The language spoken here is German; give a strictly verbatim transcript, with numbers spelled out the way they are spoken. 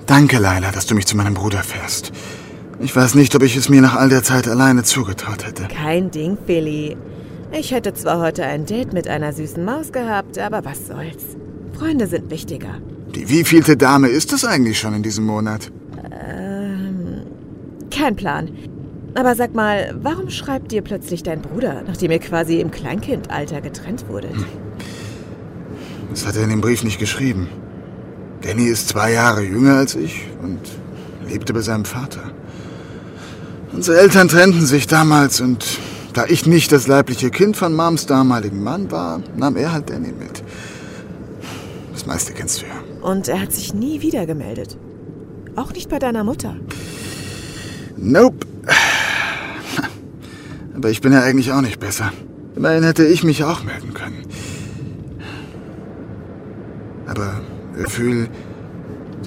Danke, Laila, dass du mich zu meinem Bruder fährst. Ich weiß nicht, ob ich es mir nach all der Zeit alleine zugetraut hätte. Kein Ding, Philly. Ich hätte zwar heute ein Date mit einer süßen Maus gehabt, aber was soll's. Freunde sind wichtiger. Die wievielte Dame ist es eigentlich schon in diesem Monat? Ähm, kein Plan. Aber sag mal, warum schreibt dir plötzlich dein Bruder, nachdem ihr quasi im Kleinkindalter getrennt wurdet? Hm. Das hat er in dem Brief nicht geschrieben. Danny ist zwei Jahre jünger als ich und lebte bei seinem Vater. Unsere Eltern trennten sich damals und da ich nicht das leibliche Kind von Moms damaligen Mann war, nahm er halt Danny mit. Das meiste kennst du ja. Und er hat sich nie wieder gemeldet? Auch nicht bei deiner Mutter? Nope. Aber ich bin ja eigentlich auch nicht besser. Immerhin hätte ich mich auch melden können. Aber Gefühl,